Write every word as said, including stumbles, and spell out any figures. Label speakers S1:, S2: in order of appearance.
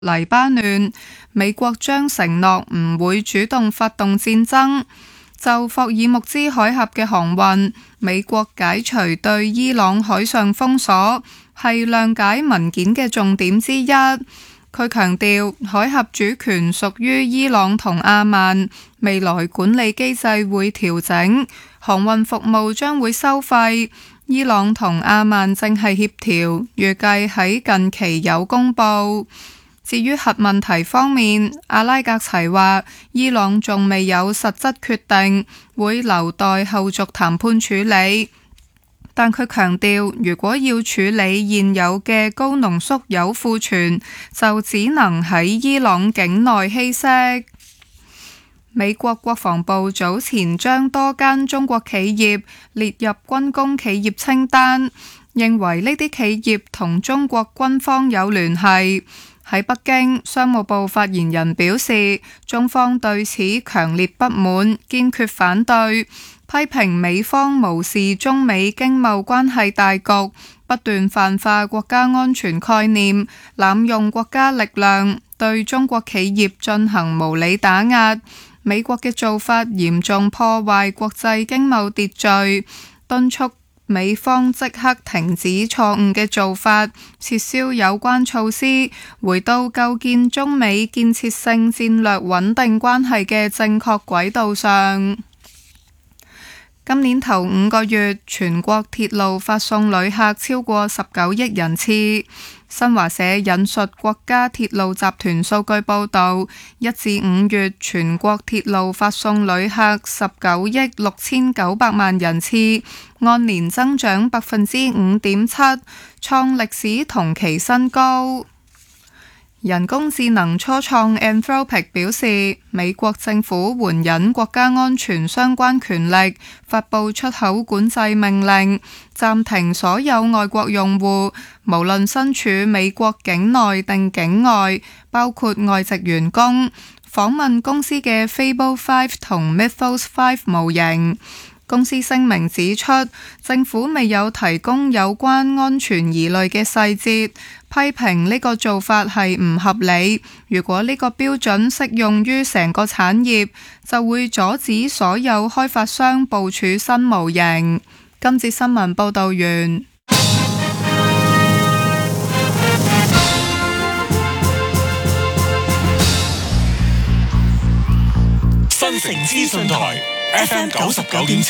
S1: 黎巴嫩，美國將承諾唔會主動發動戰爭。就霍爾木茲海峽嘅航運，美國解除對伊朗海上封鎖，係諒解文件嘅重點之一。佢強調海峽主權屬於伊朗同阿曼，未來管理機制會調整，航運服務將會收費。伊朗同阿曼正係協調，預計喺近期有公佈。至於核問題方面，阿拉格齊話伊朗仲未有實質決定，會留待後續談判處理。但佢強調，如果要處理現有嘅高濃縮鈾庫存，就只能喺伊朗境內稀釋。美國國防部早前將多間中國企業列入軍工企業清單，認為呢啲企業同中國軍方有聯繫。喺北京，商務部發言人表示，中方對此強烈不滿，堅決反對，批評美方無視中美經貿關係大局，不斷泛化國家安全概念，濫用國家力量，對中國企業進行無理打壓。美國嘅做法嚴重破壞國際經貿秩序，敦促美方即刻停止錯誤嘅做法，撤銷有關措施，回到構建中美建設性戰略穩定關係嘅正確軌道上。今年頭五個月，全國鐵路發送旅客超過十九億人次。新華社引述國家鐵路集團數據報導，一至五月全國鐵路發送旅客十九億六千九百萬人次，按年增長百分之五點七，創歷史同期新高。人工智能初創 Anthropic 表示，美國政府援引國家安全相關權力，發布出口管制命令，暫停所有外國用戶，無論身處美國境內定境外，包括外籍員工，訪問公司嘅 Fable 五同 Mythos 五模型。公司聲明指出，政府未有提供有關安全疑慮嘅細節，批評呢個做法係唔合理。如果呢個標準適用於成個產業，就會阻止所有開發商部署新模型。今節新聞報道完。
S2: 新城資訊台 F M 九十九點七